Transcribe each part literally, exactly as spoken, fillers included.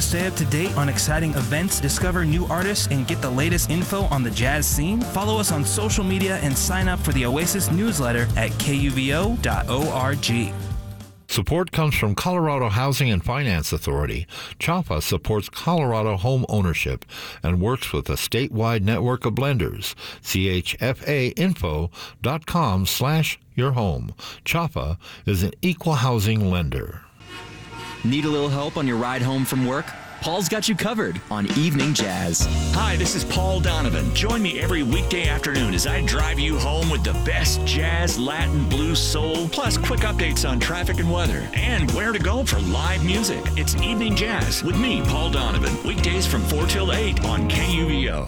stay up to date on exciting events, discover new artists, and get the latest info on the jazz scene? Follow us on social media and sign up for the Oasis newsletter at K U V O dot org. Support comes from Colorado Housing and Finance Authority. CHAFA supports Colorado home ownership and works with a statewide network of lenders. C H F A info dot com slash your home. CHAFA is an equal housing lender. Need a little help on your ride home from work? Paul's got you covered on Evening Jazz. Hi, this is Paul Donovan. Join me every weekday afternoon as I drive you home with the best jazz, Latin, blues, soul, plus quick updates on traffic and weather, and where to go for live music. It's Evening Jazz with me, Paul Donovan. Weekdays from four till eight on K U V O.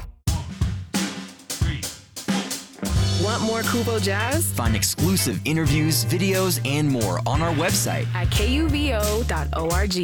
Want more Kubo Jazz? Find exclusive interviews, videos, and more on our website at K U V O dot org.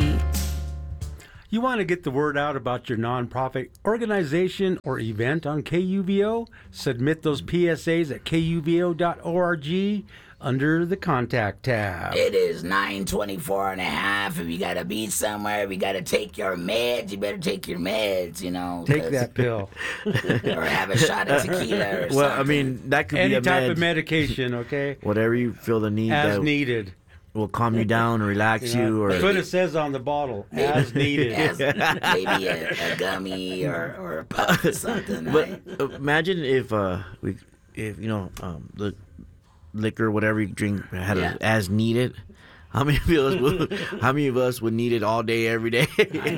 You want to get the word out about your nonprofit organization or event on K U V O? Submit those P S As at K U V O dot org under the Contact tab. It is nine twenty-four and a half. If you got to be somewhere, if you got to take your meds, you better take your meds, you know. Take that pill. Or have a shot of tequila or something. Well, I mean, that could Any be a type med. of medication, okay? Whatever you feel the need. As that needed. Will calm you down, relax You know, you. Or that's what it says on the bottle, as needed. As, maybe a, a gummy or, or a puff or something. But right? imagine if uh we if you know um the liquor whatever you drink had Yeah. a, as needed. How many of us would, how many of us would need it all day, every day,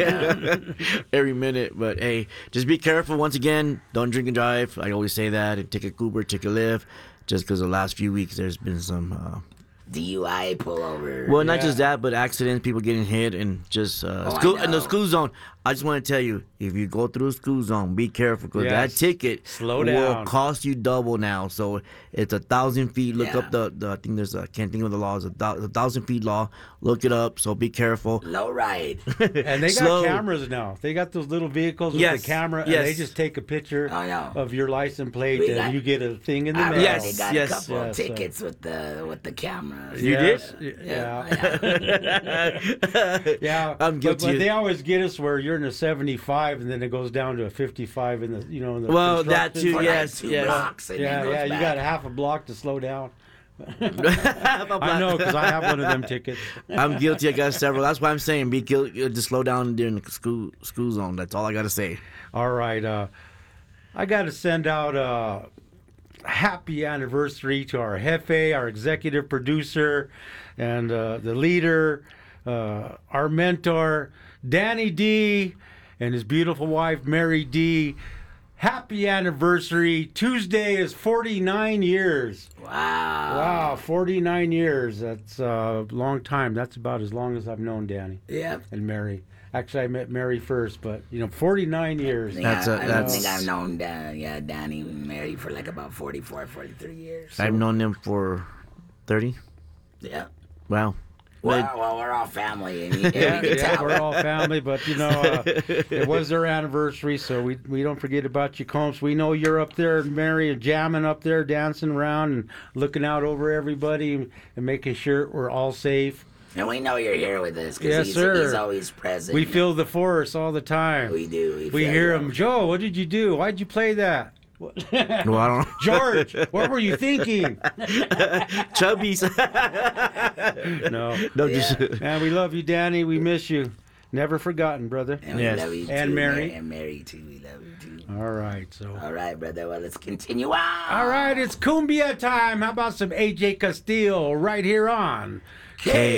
every minute? But hey, just be careful. Once again, don't drink and drive. I always say that. And take a Uber, take a Lyft. Just because the last few weeks there's been some. Uh, D U I pullover. Well, not Yeah. just that, but accidents, people getting hit, and just uh, Oh, I school in the know. school zone. I just want to tell you, if you go through a school zone, be careful because Yes. that ticket Slow will down. cost you double now. So it's a thousand feet. Look Yeah. up the, the I think there's a, I can't think of the law. It's a, thou- a thousand feet law. Look it up. So be careful. Low ride. And they got Slow. cameras now. They got those little vehicles with Yes, the camera, yes. and they just take a picture Oh, no. of your license plate, We and got- you get a thing in the I mail. already Yes, got yes. a couple Yeah, of so- tickets with the with the cameras. You Yes, did? Yeah. Yeah. Yeah, I'm but, guilty. but they always get us where you're in a seventy-five, and then it goes down to a fifty-five in the, you know, in the Well, that construction. too, For yes, like two yes. blocks and Yeah, then goes yeah, you back. got a half a block to slow down. I I know, because I have one of them tickets. I'm guilty. I got several. That's why I'm saying be guilty. Just slow down during the school school zone. That's all I gotta say. All right, uh, I got to send out a happy anniversary to our Jefe, our executive producer, and uh, the leader, uh, our mentor, Danny D, and his beautiful wife, Mary D. Happy anniversary. Tuesday is forty-nine years. Wow. Wow, forty-nine years. That's a long time. That's about as long as I've known Danny Yep. and Mary. Actually, I met Mary first, but, you know, forty-nine years. I think That's I, a- I that's- think I've known uh, yeah, Danny and Mary for like about forty-four, forty-three years. I've known them for thirty. Yeah. Wow. Well, well, we're all family. And you, Yeah, you can yeah, tell. we're all family, but you know, uh, it was their anniversary, so we we don't forget about you, Combs. We know you're up there, Mary, jamming up there, dancing around and looking out over everybody and, and making sure we're all safe. And we know you're here with us because Yes, he's, sir. he's always present. We feel the force all the time. We do. We, We feel hear you. him, Joe. What did you do? Why'd you play that? Well, I don't know. George, what were you thinking? Chubbies. No, no, just man, we love you, Danny. We miss you. Never forgotten, brother. And Yes. we love you And too, Mary. And Mary too. We love you too. All right, so. All right, brother. Well, let's continue on. All right, it's cumbia time. How about some A J Castillo right here on K